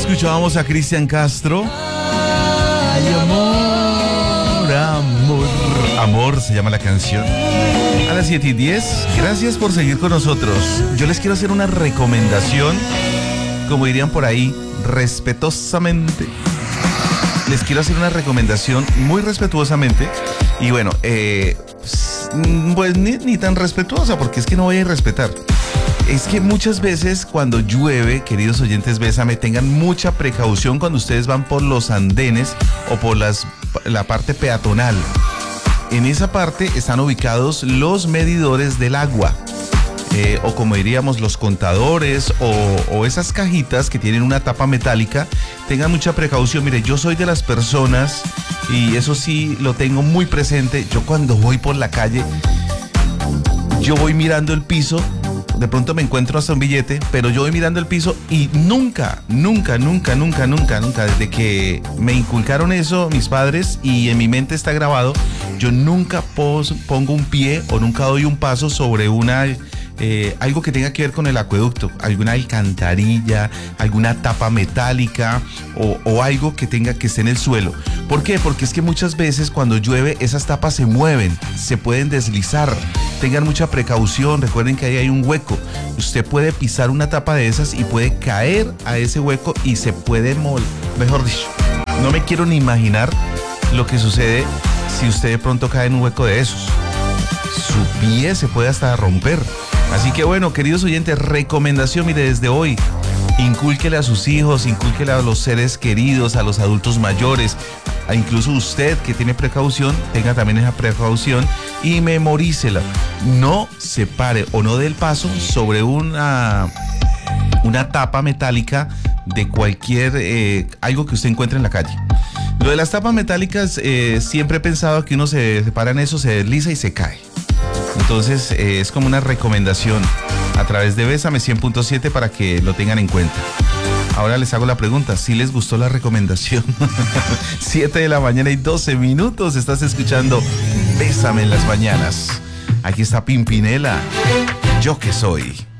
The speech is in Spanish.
escuchábamos a Cristian Castro. Ay, amor, amor, amor se llama la canción. A las 7:10, gracias por seguir con nosotros. Yo les quiero hacer una recomendación, como dirían por ahí, respetuosamente. Les quiero hacer una recomendación muy respetuosamente. Y bueno, pues ni tan respetuosa, porque es que no voy a irrespetar. Es que muchas veces cuando llueve, queridos oyentes, Bésame, tengan mucha precaución cuando ustedes van por los andenes o por la parte peatonal. En esa parte están ubicados los medidores del agua, o como diríamos, los contadores o esas cajitas que tienen una tapa metálica. Tengan mucha precaución. Mire, yo soy de las personas, y eso sí lo tengo muy presente, yo cuando voy por la calle, yo voy mirando el piso. De pronto me encuentro hasta un billete, pero yo voy mirando el piso y nunca, desde que me inculcaron eso mis padres, y en mi mente está grabado, yo nunca pongo un pie o nunca doy un paso sobre algo que tenga que ver con el acueducto, alguna alcantarilla, alguna tapa metálica o algo que esté en el suelo. ¿Por qué? Porque es que muchas veces cuando llueve esas tapas se mueven, se pueden deslizar. Tengan mucha precaución, recuerden que ahí hay un hueco. Usted puede pisar una tapa de esas y puede caer a ese hueco y se puede mejor dicho, no me quiero ni imaginar lo que sucede si usted de pronto cae en un hueco de esos. Su pie se puede hasta romper. Así que bueno, queridos oyentes, recomendación, mire, desde hoy, incúlquele a sus hijos, incúlquele a los seres queridos, a los adultos mayores, a incluso usted que tiene precaución, tenga también esa precaución y memorícela. No se pare o no dé el paso sobre una tapa metálica de cualquier, algo que usted encuentre en la calle. Lo de las tapas metálicas, siempre he pensado que uno se para en eso, se desliza y se cae. Entonces es como una recomendación a través de Bésame 100.7 para que lo tengan en cuenta. Ahora les hago la pregunta, ¿sí les gustó la recomendación? 7:12 a.m. Estás escuchando Bésame en las mañanas. Aquí está Pimpinela, Yo que soy.